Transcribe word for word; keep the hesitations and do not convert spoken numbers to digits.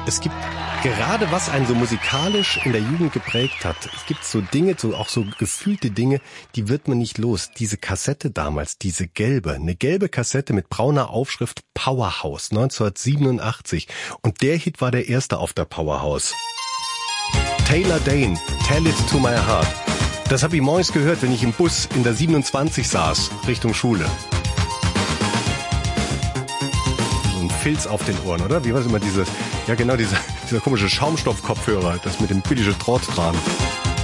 Es gibt gerade, was einen so musikalisch in der Jugend geprägt hat. Es gibt so Dinge, so auch so gefühlte Dinge, die wird man nicht los. Diese Kassette damals, diese gelbe, eine gelbe Kassette mit brauner Aufschrift Powerhouse neunzehnhundertsiebenundachtzig. Und der Hit war der erste auf der Powerhouse. Taylor Dayne, Tell It To My Heart. Das habe ich morgens gehört, wenn ich im Bus in der siebenundzwanzig saß, Richtung Schule. Filz auf den Ohren, oder? Wie war das immer dieses, ja genau, dieser, dieser komische Schaumstoffkopfhörer, das mit dem billigen Draht dran.